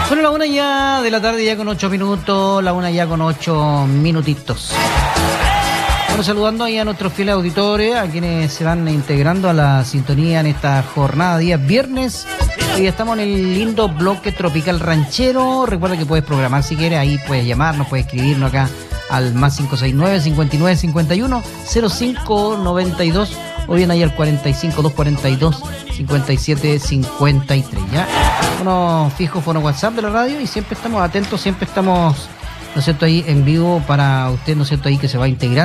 Bueno, la 1 ya de la tarde, ya con 8 minutos, la 1 ya con 8 minutitos. Bueno, saludando ahí a nuestros fieles auditores, a quienes se van integrando a la sintonía en esta jornada, día viernes. Hoy estamos en el lindo bloque Tropical Ranchero. Recuerda que puedes programar si quieres, ahí puedes llamarnos, puedes escribirnos acá al más 569-5951-0592 o bien ahí al 45-242-5753, ¿ya? Fono fijo, fono WhatsApp de la radio, y siempre estamos atentos, siempre estamos, ¿no es cierto?, ahí en vivo para usted, ¿no es cierto?, ahí que se va a integrar